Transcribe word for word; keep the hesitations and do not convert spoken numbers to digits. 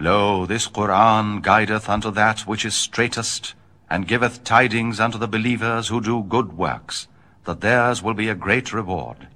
Lo, this Quran guideth unto that which is straightest, and giveth tidings unto the believers who do good works, that theirs will be a great reward.